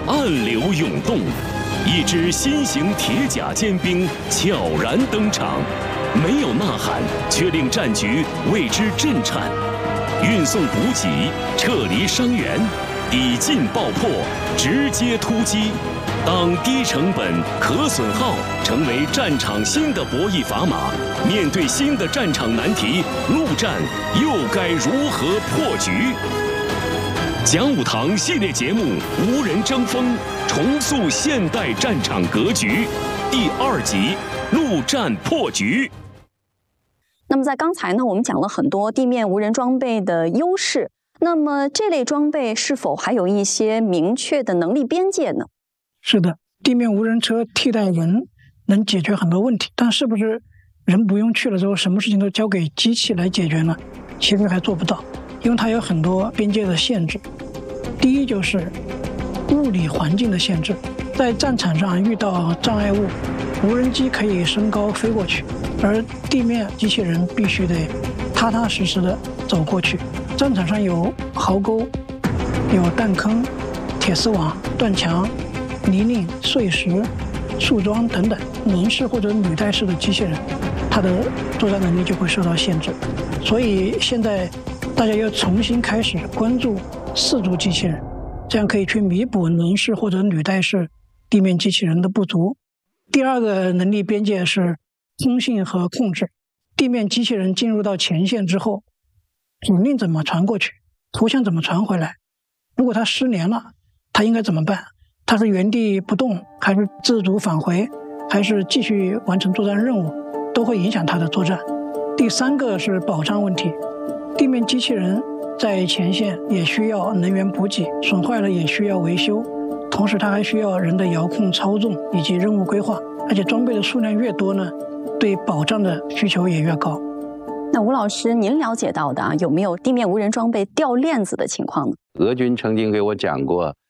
暗流涌动，一支新型铁甲尖兵悄然登场，没有呐喊，却令战局为之震颤。运送补给，撤离伤员，抵近爆破，直接突击。当低成本、可损耗成为战场新的博弈砝码，面对新的战场难题，陆战又该如何破局？讲武堂系列节目《无人争锋》，重塑现代战场格局，第2集：陆战破局。 那么在刚才呢，我们讲了很多地面无人装备的优势。那么这类装备是否还有一些明确的能力边界呢？ 是的，地面无人车替代人能解决很多问题，但是不是人不用去了之后，什么事情都交给机器来解决呢？其实还做不到，因为它有很多边界的限制。第一就是物理环境的限制，在战场上遇到障碍物，无人机可以升高飞过去，而地面机器人必须得踏踏实实的走过去。战场上有壕沟、有弹坑、铁丝网、断墙、泥泞、碎石、树桩等等，人式或者履带式的机器人，它的作战能力就会受到限制。所以现在大家要重新开始关注4足机器人，这样可以去弥补人式或者履带式地面机器人的不足。第2个能力边界是通信和控制。地面机器人进入到前线之后，指令怎么传过去，图像怎么传回来，如果它失联了，它应该怎么办？它是原地不动，还是自主返回，还是继续完成作战任务，都会影响它的作战。第3个是保障问题，地面机器人在前线也需要能源补给，损坏了也需要维修，同时它还需要人的遥控操纵以及任务规划，而且装备的数量越多呢，对保障的需求也越高。 那吴老师，您了解到的有没有地面无人装备掉链子的情况呢？ 俄军曾经给我讲过，